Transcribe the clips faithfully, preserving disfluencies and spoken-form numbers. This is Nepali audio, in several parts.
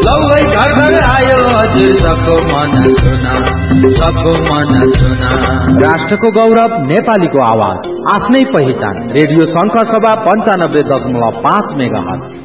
लौै घर घर आयो हजुर सको मन सुना, सको मन सुना। राष्ट्रको गौरव नेपालीको आवाज, आफ्नै पहिचान। रेडियो शंख सभा पञ्चानब्बे दशमलव पाँच मेगाहर्ज।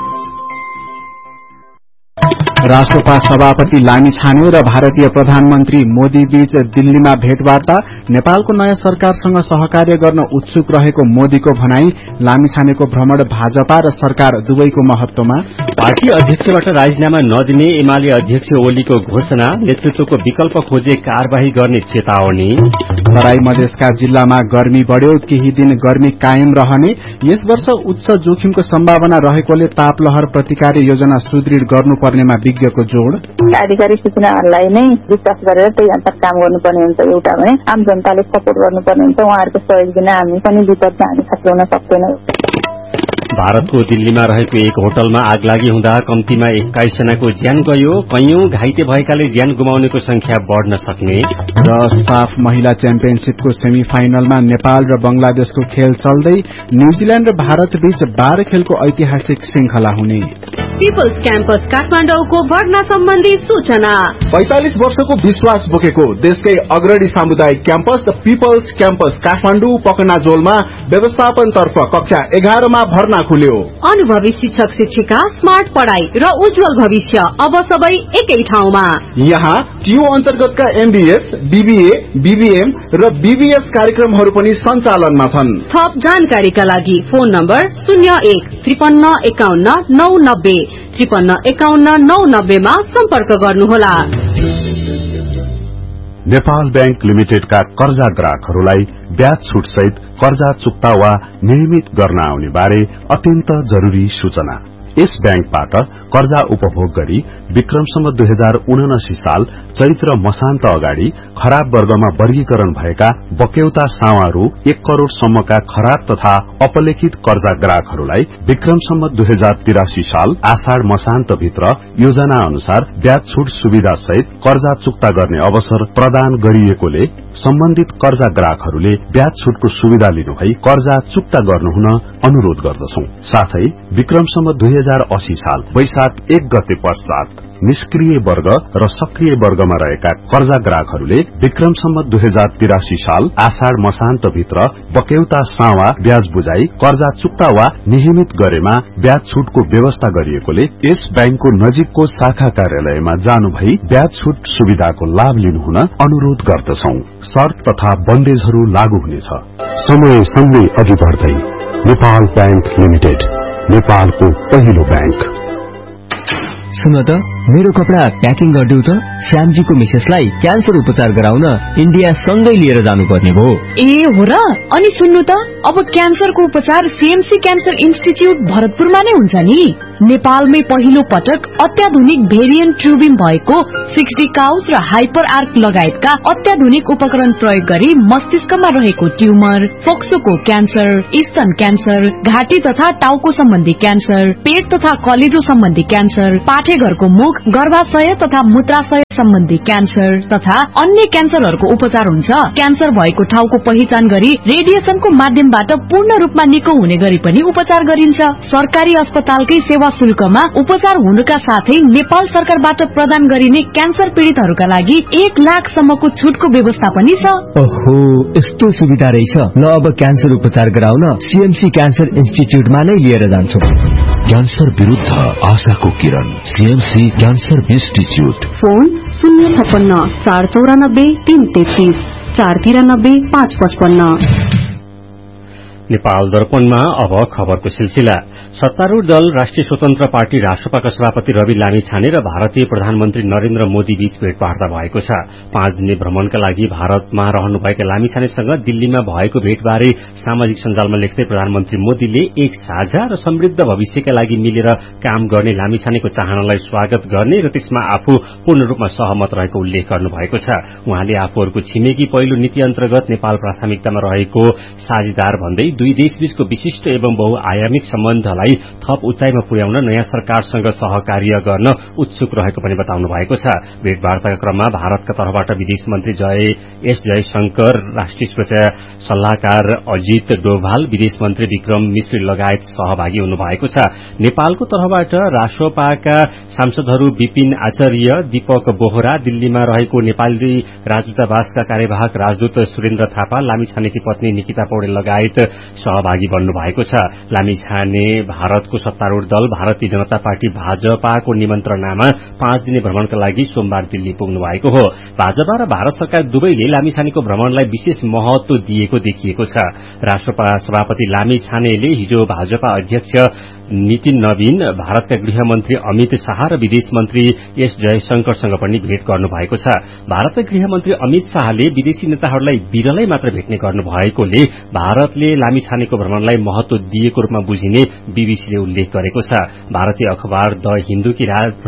राष्ट्रपा सभापति लामिछाने र भारतीय प्रधानमन्त्री मोदी बीच दिल्लीमा भेटवार्ता। नेपालको नयाँ सरकारसँग सहकार्य गर्न उत्सुक रहेको मोदीको भनाई। लामिछानेको भ्रमण भाजपा र सरकार दुवैको महत्वमा। पार्टी अध्यक्षबाट राजीनामा नदिने एमाले अध्यक्ष ओलीको घोषणा। नेतृत्वको विकल्प खोजे कार्यवाही गर्ने चेतावनी। तराई मधेसका जिल्लामा गर्मी बढ्यो, केही दिन गर्मी कायम रहने। यस वर्ष उच्च जोखिमको सम्भावना रहेकोले तापलहर प्रतिकार योजना सुदृढ गर्नुपर्नेमा विज्ञको जोड। आधिकारिक सूचनाहरूलाई नै विश्वास गरेर त्यही अनुसार काम गर्नुपर्ने हुन्छ। एउटा भने आम जनताले सपोर्ट गर्नुपर्ने हुन्छ। उहाँहरूको सहयोग बिना हामी पनि विपदमा हामी खस्न सक्दैनौँ। भारतको दिल्लीमा रहेको एक होटलमा आगलागी हुँदा कम्तीमा एक्काइस जनाको ज्यान गयो। कैयौं घाइते भएकाले ज्यान गुमाउनेको संख्या बढ़न सक्ने। र साफ महिला च्याम्पियनशीपको सेमी फाइनलमा नेपाल र बंगलादेशको खेल चल्दै। न्यूजील्याण्ड र भारत बीच बाह्र खेलको ऐतिहासिक श्रृंखला हुने। पीपल्स क्याम्पस काठमाडौँको भर्ना सम्बन्धी सूचना। पैंतालिस वर्षको विश्वास बोकेको देशकै अग्रणी सामुदायिक क्याम्पस पीपल्स क्याम्पस काठमाडौँ पकनाजोलमा व्यवस्थापन तर्फ कक्षा एघारमा भर्ना खुल्यो। अनुभवी शिक्षक शिक्षिका, स्मार्ट पढ़ाई र उज्जवल भविष्य अब सबै एकै ठाउँमा। यहाँ टियू अन्तर्गतका एमबीएस, बीबीए, बीबीएम र बीबीएस कार्यक्रमहरू पनि सञ्चालनमा छन्। थप जानकारीका लागि फोन नम्बर शून्य एक त्रिपन्न एकाउन्न नौ नब्बे त्रिपन्न एकाउन्न नौ नब्बेमा सम्पर्क गर्नुहोला। नेपाल बैंक लिमिटेडका कर्जा ग्राहकहरूलाई ब्याज छुट सहित कर्जा चुक्ता वा नियमित गर्न आउने बारे अत्यन्त जरूरी सूचना। यस बैंकबाट कर्जा उपभोग गरी विक्रमसम्म दुई हजार उनासी साल चैत्र मसान्त अगाडि खराब वर्गमा वर्गीकरण भएका बक्यौता सावा रु एक करोड़ सम्मका खराब तथा अपलेखित कर्जा ग्राहकहरूलाई विक्रमसम्म दुई हजार तिरासी साल आषाढ़ मसान्त भित्र योजना अनुसार ब्याज छुट सुविधा सहित कर्जा चुक्ता गर्ने अवसर प्रदान गरिएकोले सम्बन्धित कर्जा ग्राहकहरूले ब्याज छुटको सुविधा लिनुभई कर्जा चुक्ता गर्नुहुन अनुरोध गर्दछौं। साथै विक्रमसम्म दुई हजार अस्सी साल वैशाख एक गते पश्चात निष्क्रिय वर्ग र सक्रिय वर्गमा रहेका कर्जा ग्राहकहरूले विक्रमसम्म दुई हजार तिरासी साल आषाढ़ मसान्त भित्र बक्यौता सावा ब्याज बुझाई कर्जा चुक्ता वा नियमित गरेमा ब्याज छुटको व्यवस्था गरिएकोले यस बैंकको नजिकको शाखा कार्यालयमा जानुभई ब्याज छुट सुविधाको लाभ लिनुहुन अनुरोध गर्दछौं। शर्त तथा बन्देजहरू लागू हुनेछ। समय सँगै अघि बढ्दै नेपाल बैंक लिमिटेड, नेपालको पहिलो बैंक। सुन त, मेरो कपडा प्याकिङ गरिदेऊ त। श्यामजीको मिसेसलाई क्यान्सर उपचार गराउन इन्डिया सँगै लिएर जानुपर्ने भो। ए हो र? अनि सुन्नु त, अब क्यान्सरको उपचार सीएमसी क्यान्सर इन्स्टिच्युट भरतपुरमा नै हुन्छ नि। नेपालमै पहिलो पटक अत्याधुनिक भेरिएन्ट ट्युबिङ भएको सिक्सटी काउच र हाइपर आर्क लगायतका अत्याधुनिक उपकरण प्रयोग गरी मस्तिष्कमा रहेको ट्युमर, फोक्सोको क्यान्सर, स्तन क्यान्सर, घाँटी तथा टाउको सम्बन्धी क्यान्सर, पेट तथा कलेजो सम्बन्धी क्यान्सर, पाठेघरको मुख, गर्भाशय तथा मूत्राशय सम्बन्धी क्यान्सर तथा अन्य क्यान्सरहरूको उपचार हुन्छ। क्यान्सर भएको ठाउँको पहिचान गरी रेडिएसनको माध्यमबाट पूर्ण रूपमा निको हुने गरी पनि उपचार गरिन्छ। सरकारी अस्पतालकै सेवा शुल्कमा उपचार हुनुका साथै नेपाल सरकारबाट प्रदान गरिने क्यान्सर पीड़ितहरूका लागि एक लाख सम्मको छुटको व्यवस्था पनि छ। ओहो, यस्तो सुविधा रहेछ। ल अब क्यान्सर उपचार गराउन सीएमसी क्यान्सर इन्स्टिच्युटमा नै लिएर जान्छु। क्यान्सर विरुद्ध आशाको किरण, सीएमसी क्यान्सर इन्स्टिच्युट। फोन शून्य छप्पन्न चार चौरानब्बे तीन तेत्तीस चार तिरानब्बे पाँच पचपन्न। नेपाल दर्पणमा अब खबरको सिलसिला। सत्तारूढ़ दल राष्ट्रिय स्वतन्त्र पार्टी राष्ट्रपाका सभापति रवि लामिछाने र भारतीय प्रधानमन्त्री नरेन्द्र मोदी बीच भेटवार्ता भएको छ। पाँच दिने भ्रमणका लागि भारतमा रहनुभएका लामिछानेसँग दिल्लीमा भएको भेटबारे सामाजिक सञ्जालमा लेख्दै प्रधानमन्त्री मोदीले एक साझा र समृद्ध भविष्यका लागि मिलेर काम गर्ने लामिछानेको चाहनालाई स्वागत गर्ने र त्यसमा आफू पूर्ण रूपमा सहमत रहेको उल्लेख गर्नुभएको छ। उहाँले आफूहरूको छिमेकी पहिलो नीति अन्तर्गत नेपाल प्राथमिकतामा रहेको साझेदार भन्दै दुई देशबीचको विशिष्ट एवं बहुआयामिक सम्बन्धलाई थप उचाइमा पुर्याउन नयाँ सरकारसँग सहकार्य गर्न उत्सुक रहेको पनि बताउनु भएको छ। भेटवार्ताका क्रममा भारतका तर्फबाट विदेश मन्त्री जय एस जयशंकर, राष्ट्रिय सुरक्षा सल्लाहकार अजित डोभाल, विदेश मन्त्री विक्रम मिश्र लगायत सहभागी हुनुभएको छ। नेपालको तर्फबाट राष्ट्रपाका सांसदहरू विपिन आचार्य, दीपक बोहरा, दिल्लीमा रहेको नेपाली राजदूतावासका कार्यवाहक राजदूत सुरेन्द्र थापा, लामिछानेकी पत्नी निकिता पौडेल लगायत सहभागी बन्नु भएको छ। लामिछाने भारतको सत्तारूढ़ दल भारतीय जनता पार्टी भाजपाको निमन्त्रणामा पाँच दिने भ्रमणका लागि सोमबार दिल्ली पुग्नु भएको हो। भाजपा र भारत सरकार दुवैले लामिछानेको भ्रमणलाई विशेष महत्व दिएको देखिएको छ। राष्ट्रपा सभापति लामिछानेले हिजो भाजपा अध्यक्ष नितिन नवीन, भारतका गृहमन्त्री अमित शाह र विदेश मन्त्री एस जयशंकरसँग पनि भेट गर्नु भएको छ। भारतका गृहमन्त्री अमित शाहले विदेशी नेताहरूलाई विरलै मात्र भेट्ने गर्नु भएकोले भारतले लामिछानेको भ्रमणलाई महत्व दिएको रूपमा बुझिने बीबीसीले उल्लेख गरेको छ। भारतीय अखबार द हिन्दूकी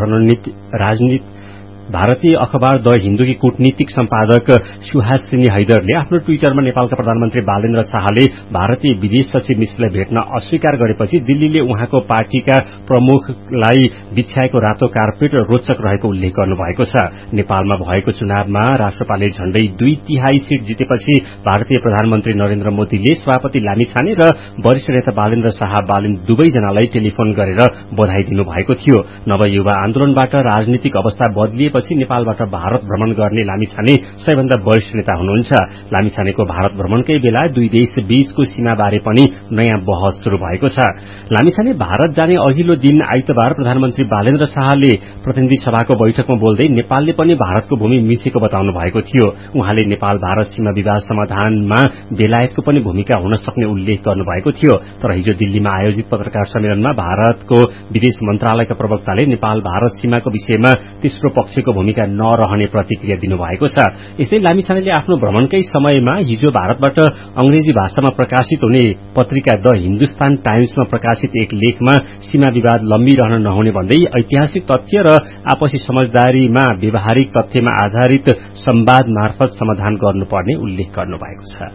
राजनीति भारतीय अखबार द हिन्दूकी कूटनीतिक सम्पादक सुहासिनी हैदरले आफ्नो ट्वीटरमा नेपालका प्रधानमन्त्री बालेन्द्र शाहले भारतीय विदेश सचिव मिश्रलाई भेट्न अस्वीकार गरेपछि दिल्लीले उहाँको पार्टीका प्रमुखलाई बिछ्याएको रातो कार्पेट रोचक रहेको उल्लेख गर्नुभएको छ। नेपालमा भएको चुनावमा राष्ट्रपाले झण्डै दुई तिहाई सीट जितेपछि भारतीय प्रधानमन्त्री नरेन्द्र मोदीले सभापति लामिछाने र वरिष्ठ नेता बालेन्द्र शाह बालिन दुवैजनालाई टेलिफोन गरेर बधाई दिनुभएको थियो। नवयुवा आन्दोलनबाट राजनीतिक अवस्था बदलिए पछि नेपालबाट भारत भ्रमण गर्ने लामिछाने सबैभन्दा वरिष्ठ नेता हुनुहुन्छ। लामिछानेको भारत भ्रमणकै बेला दुई देश बीचको सीमाबारे पनि नयाँ बहस शुरू भएको छ। लामिछाने भारत जाने अघिल्लो दिन आइतबार प्रधानमन्त्री बालेन्द्र शाहले प्रतिनिधि सभाको बैठकमा बोल्दै नेपालले पनि भारतको भूमि मिचेको बताउनु भएको थियो। उहाँले नेपाल भारत सीमा विवाद समाधानमा बेलायतको पनि भूमिका हुन सक्ने उल्लेख गर्नुभएको थियो। तर हिजो दिल्लीमा आयोजित पत्रकार सम्मेलनमा भारतको विदेश मन्त्रालयका प्रवक्ताले नेपाल भारत सीमाको विषयमा तेस्रो पक्ष भूमिका नरहने प्रतिक्रिया दिनुभएको छ। यस्तै लामिछानेले आफ्नो भ्रमणकै समयमा हिजो भारतबाट अंग्रेजी भाषामा प्रकाशित हुने पत्रिका द हिन्दुस्तान टाइम्समा प्रकाशित एक लेखमा सीमा विवाद लम्बिरहन नहुने भन्दै ऐतिहासिक तथ्य र आपसी समझदारीमा व्यावहारिक तथ्यमा आधारित संवाद मार्फत समाधान गर्नुपर्ने उल्लेख गर्नुभएको छ।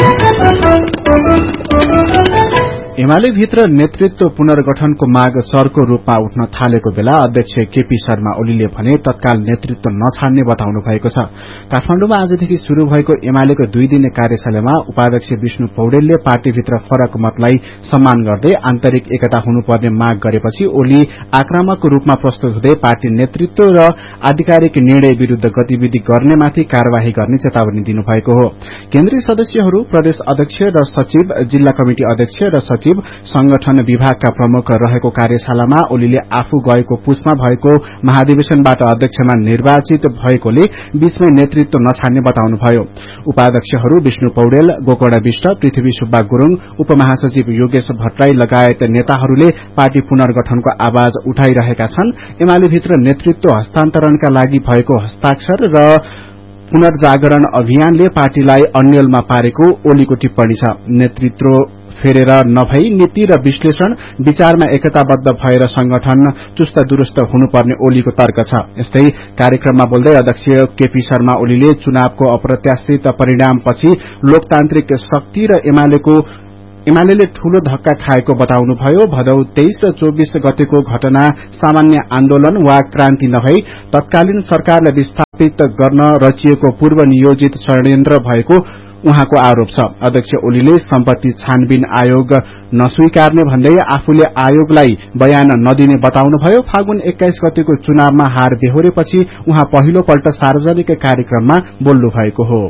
एमाले भित्र नेतृत्व पुनर्गठनको माग सरको रूपमा उठ्न थालेको बेला अध्यक्ष केपी शर्मा ओलीले भने तत्काल नेतृत्व नछाड्ने बताउनु भएको छ। काठमाडौँमा आजदेखि शुरू भएको एमालेको दुई दिने कार्यशालामा उपाध्यक्ष विष्णु पौडेलले पार्टीभित्र फरक मतलाई सम्मान गर्दै आन्तरिक एकता हुनुपर्ने माग गरेपछि ओली आक्रामक रूपमा प्रस्तुत हुँदै पार्टी नेतृत्व र आधिकारिक निर्णय विरूद्ध गतिविधि गर्नेमाथि कार्यवाही गर्ने चेतावनी दिनुभएको हो। केन्द्रीय सदस्यहरू, प्रदेश अध्यक्ष र सचिव, जिल्ला कमिटी अध्यक्ष र सचिव, संगठन विभागका प्रमुख रहेको कार्यशालामा ओलीले आफू गएको पुसमा भएको महाधिवेशनबाट अध्यक्षमा निर्वाचित भएकोले बीचमै नेतृत्व नछाड्ने बताउनुभयो। उपाध्यक्षहरू विष्णु पौडेल, गोकर्ण विष्ट, पृथ्वी सुब्बा गुरूङ, उपमहासचिव योगेश भट्टराई लगायत नेताहरूले पार्टी पुनर्गठनको आवाज उठाइरहेका छन्। एमालेभित्र नेतृत्व हस्तान्तरणका लागि भएको हस्ताक्षर र पुनर्जागरण अभियानले पार्टीलाई अन्यलमा पारेको ओलीको टिप्पणी छ। नेतृत्व फेरेर नभई नीति र विश्लेषण विचारमा एकताबद्ध भएर संगठन चुस्त दुरुस्त हुनुपर्ने ओलीको तर्क छ। यस्तै कार्यक्रममा बोल्दै अध्यक्ष केपी शर्मा ओलीले चुनावको अप्रत्याशित परिणामपछि लोकतान्त्रिक शक्ति र एमालेको एमाले ठूलो धक्का खाएको बताउनुभयो। भदौ तेइस र चौबीस गतेको घटना सामान्य आन्दोलन वा क्रान्ति नभई तत्कालीन सरकारलाई विस्थापित गर्न रचिएको पूर्व नियोजित षड्यन्त्र भएको उहाँको आरोप छ। अध्यक्ष ओलीले सम्पत्ति छानबिन आयोग नस्वीकार्ने भन्दै आफूले आयोगलाई बयान नदिने बताउनुभयो। फागुन एक्काइस गतेको चुनावमा हार बेहोरेपछि उहाँ पहिलो पल्ट सार्वजनिक कार्यक्रममा बोल्नु भएको हो।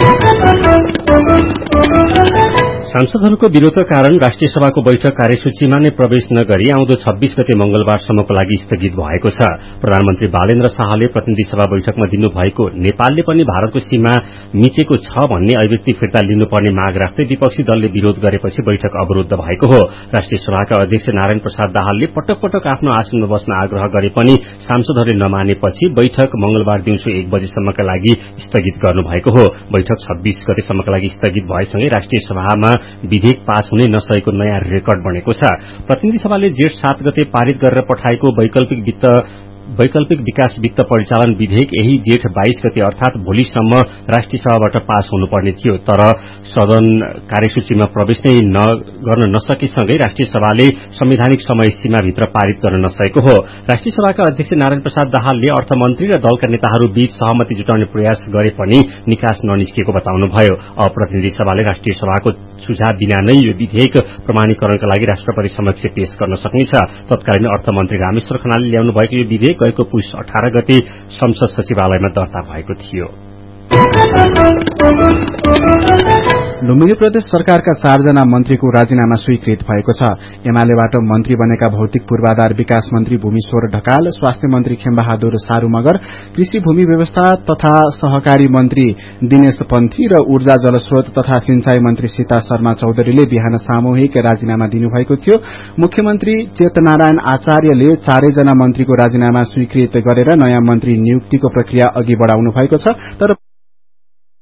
सांसदहरूको विरोधका कारण राष्ट्रिय सभाको बैठक कार्यसूचीमा नै प्रवेश नगरी आउँदो छब्बीस गते मंगलबारसम्मको लागि स्थगित भएको छ। प्रधानमन्त्री बालेन्द्र शाहले प्रतिनिधि सभा बैठकमा दिनुभएको नेपालले पनि भारतको सीमा मिचेको छ भन्ने अभिव्यक्ति फिर्ता लिनुपर्ने माग राख्दै विपक्षी दलले विरोध गरेपछि बैठक अवरूद्ध भएको हो। राष्ट्रिय सभाका अध्यक्ष नारायण प्रसाद दाहालले पटक पटक आफ्नो आसनमा बस्न आग्रह गरे पनि सांसदहरूले नमानेपछि बैठक मंगलबार दिउँसो एक बजेसम्मका लागि स्थगित गर्नुभएको हो। बैठक छब्बीस गतेसम्मका लागि स्थगित भएसँगै राष्ट्रिय सभामा विधेयक पास हुनै नसकेको नयाँ रेकर्ड बनेको छ। प्रतिनिधि सभाले जेठ सात गते पारित गरेर पठाएको वैकल्पिक वित्त वैकल्पिक विकास वित्त परिचालन विधेयक यही जेठ बाइस गते अर्थात भोलिसम्म राष्ट्रिय सभाबाट पास हुनुपर्ने थियो, तर सदन कार्यसूचीमा प्रवेश नै गर्न नसकेसँगै राष्ट्रिय सभाले संवैधानिक समय सीमाभित्र पारित गर्न नसकेको हो। राष्ट्रिय सभाका अध्यक्ष नारायण प्रसाद दाहालले अर्थमन्त्री र दलका नेताहरू बीच सहमति जुटाउने प्रयास गरे पनि निकास ननिस्किएको बताउनुभयो। अब प्रतिनिधि सभाले राष्ट्रिय सभाको सुझाव बिना नै यो विधेयक प्रमाणीकरणका लागि राष्ट्रपति समक्ष पेश गर्न सक्नेछ। तत्कालीन अर्थमन्त्री रामेश्वर खनालले ल्याउनु भएको यो विधेयक गएको पुष अठार गते संसद सचिवालयमा दर्ता भएको थियो। लुम्बिनी प्रदेश सरकारका चारजना मन्त्रीको राजीनामा स्वीकृत भएको छ। एमालेबाट मन्त्री बनेका भौतिक पूर्वाधार विकास मन्त्री भूमिश्वर ढकाल, स्वास्थ्य मन्त्री खेमबहादुर सारू मगर, कृषि भूमि व्यवस्था तथा सहकारी मन्त्री दिनेश पन्थी र ऊर्जा जलस्रोत तथा सिंचाई मन्त्री सीता शर्मा चौधरीले बिहान सामूहिक राजीनामा दिनुभएको थियो। मुख्यमन्त्री चेतनारायण आचार्यले चारैजना मन्त्रीको राजीनामा स्वीकृत गरेर नयाँ मन्त्री नियुक्तिको प्रक्रिया अघि बढ़ाउनु भएको छ। तर